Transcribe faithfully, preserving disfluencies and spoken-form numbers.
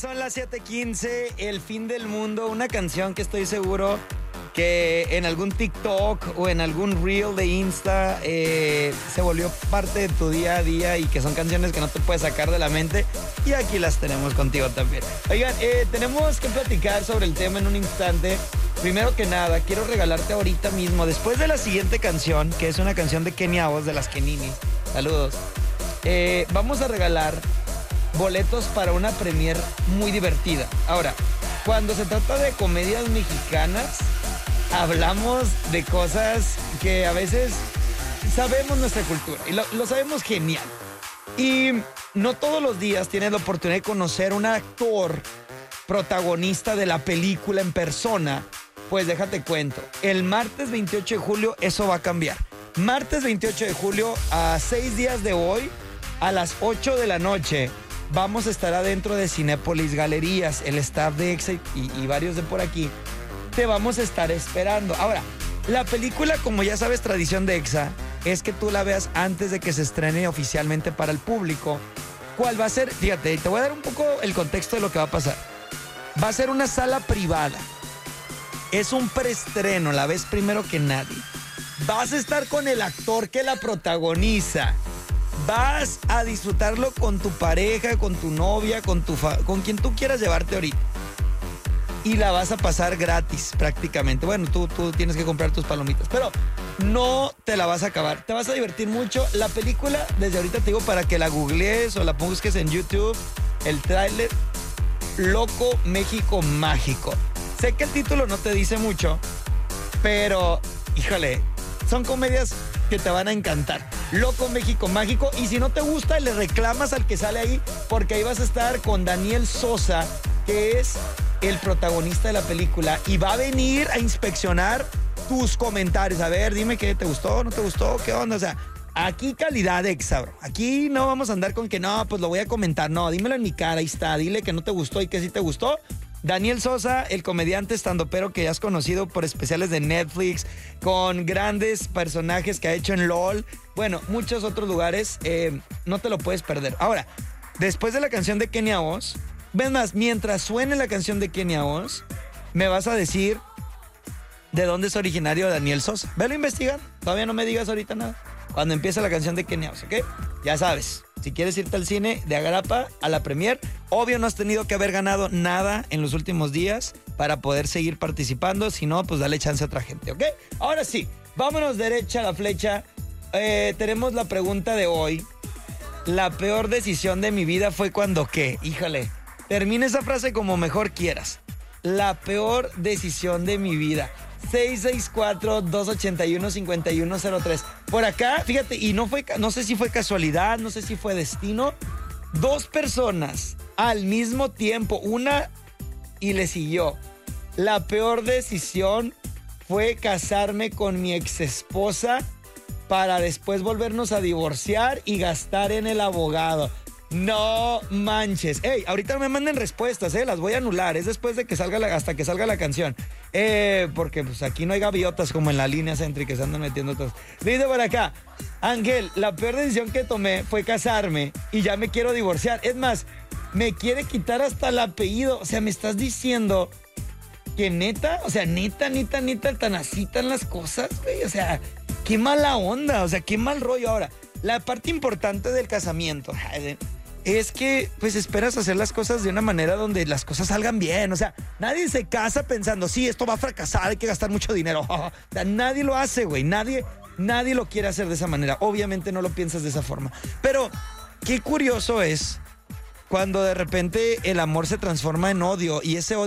Son las siete quince, El fin del mundo, una canción que estoy seguro que en algún TikTok o en algún reel de Insta eh, se volvió parte de tu día a día y que son canciones que no te puedes sacar de la mente, y aquí las tenemos contigo también. Oigan, eh, tenemos que platicar sobre el tema en un instante. Primero que nada, quiero regalarte ahorita mismo, después de la siguiente canción, que es una canción de Kenia Oz, de las Keninis, saludos, eh, vamos a regalar boletos para una premier muy divertida. Ahora, cuando se trata de comedias mexicanas, hablamos de cosas que a veces sabemos nuestra cultura y lo, lo sabemos genial. Y no todos los días tienes la oportunidad de conocer un actor protagonista de la película en persona. Pues déjate cuento, el martes veintiocho de julio eso va a cambiar. Martes veintiocho de julio, a seis días de hoy, a las ocho de la noche, vamos a estar adentro de Cinépolis Galerías, el staff de Exa y, y varios de por aquí. Te vamos a estar esperando. Ahora, la película, como ya sabes, tradición de Exa, es que tú la veas antes de que se estrene oficialmente para el público. ¿Cuál va a ser? Fíjate, te voy a dar un poco el contexto de lo que va a pasar. Va a ser una sala privada. Es un preestreno, la ves primero que nadie. Vas a estar con el actor que la protagoniza. Vas a disfrutarlo con tu pareja, con tu novia, con tu fa- con quien tú quieras llevarte ahorita. Y la vas a pasar gratis prácticamente. Bueno, tú, tú tienes que comprar tus palomitas, pero no te la vas a acabar. Te vas a divertir mucho. La película, desde ahorita te digo para que la googlees o la busques en YouTube, el tráiler, Loco México Mágico. Sé que el título no te dice mucho, pero, híjole, son comedias que te van a encantar. Loco México Mágico. Y si no te gusta, le reclamas al que sale ahí, porque ahí vas a estar con Daniel Sosa, que es el protagonista de la película, y va a venir a inspeccionar tus comentarios. A ver, dime qué te gustó, no te gustó, qué onda. O sea, aquí calidad Exa, bro. Aquí no vamos a andar con que no, pues lo voy a comentar. No, dímelo en mi cara, ahí está. Dile que no te gustó y que sí te gustó. Daniel Sosa, el comediante estandopero que ya has conocido por especiales de Netflix, con grandes personajes que ha hecho en LOL, bueno, muchos otros lugares, eh, no te lo puedes perder. Ahora, después de la canción de Kenia Oz, ves más, mientras suene la canción de Kenia Oz, me vas a decir de dónde es originario Daniel Sosa. Velo a investigar, todavía no me digas ahorita nada. Cuando empiece la canción de Kenia Oz, ¿ok? Ya sabes, si quieres irte al cine de agrapa a la premier, obvio no has tenido que haber ganado nada en los últimos días para poder seguir participando. Si no, pues dale chance a otra gente, ¿ok? Ahora sí, vámonos derecha a la flecha. Eh, tenemos la pregunta de hoy. La peor decisión de mi vida fue cuando ¿qué? Híjole, termina esa frase como mejor quieras. La peor decisión de mi vida. seis seis cuatro, dos ocho uno, cinco uno cero tres. Por acá, fíjate, y no fue, no sé si fue casualidad, no sé si fue destino. Dos personas al mismo tiempo, una y le siguió. La peor decisión fue casarme con mi exesposa para después volvernos a divorciar y gastar en el abogado. No manches. Ey, ahorita no me manden respuestas, eh, las voy a anular. Es después de que salga la, hasta que salga la canción. Eh, porque pues aquí no hay gaviotas como en la línea Sentry que se andan metiendo todos. Dice por acá, Ángel, la peor decisión que tomé fue casarme y ya me quiero divorciar. Es más, me quiere quitar hasta el apellido. O sea, me estás diciendo que neta, o sea, neta, neta, neta, tan así tan las cosas, güey. O sea, qué mala onda, o sea, qué mal rollo. Ahora, la parte importante del casamiento es que pues esperas hacer las cosas de una manera donde las cosas salgan bien. O sea, nadie se casa pensando, sí, esto va a fracasar, hay que gastar mucho dinero. O sea, nadie lo hace, güey. Nadie, nadie lo quiere hacer de esa manera. Obviamente no lo piensas de esa forma. Pero qué curioso es cuando de repente el amor se transforma en odio y ese odio